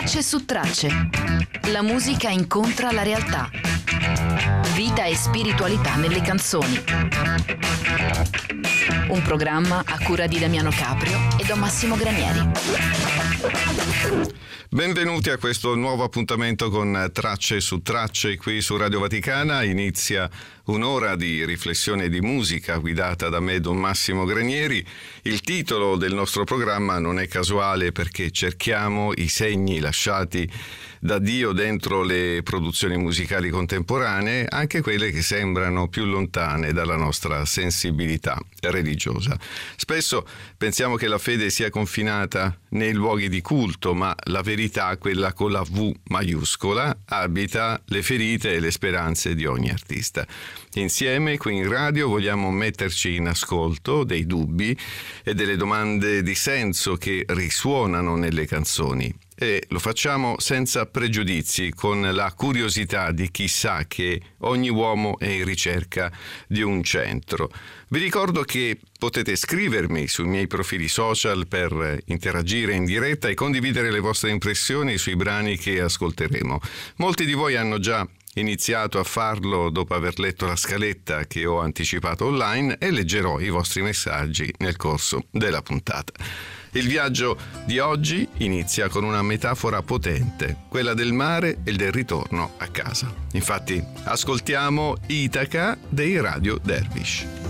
Tracce su tracce. La musica incontra la realtà. Vita e spiritualità nelle canzoni. Un programma a cura di Damiano Caprio e Don Massimo Granieri. Benvenuti a questo nuovo appuntamento con Tracce su Tracce qui su Radio Vaticana. Inizia un'ora di riflessione di musica guidata da me, Don Massimo Granieri. Il titolo del nostro programma non è casuale perché cerchiamo i segni lasciati da Dio dentro le produzioni musicali contemporanee, anche quelle che sembrano più lontane dalla nostra sensibilità religiosa. Spesso pensiamo che la fede sia confinata nei luoghi di culto, ma la verità, quella con la V maiuscola, abita le ferite e le speranze di ogni artista. Insieme qui in radio vogliamo metterci in ascolto dei dubbi e delle domande di senso che risuonano nelle canzoni. E lo facciamo senza pregiudizi, con la curiosità di chi sa che ogni uomo è in ricerca di un centro. Vi ricordo che potete scrivermi sui miei profili social per interagire in diretta e condividere le vostre impressioni sui brani che ascolteremo. Molti di voi hanno già iniziato a farlo dopo aver letto la scaletta che ho anticipato online e leggerò i vostri messaggi nel corso della puntata. Il viaggio di oggi inizia con una metafora potente, quella del mare e del ritorno a casa. Infatti, ascoltiamo Itaca dei Radio Dervish.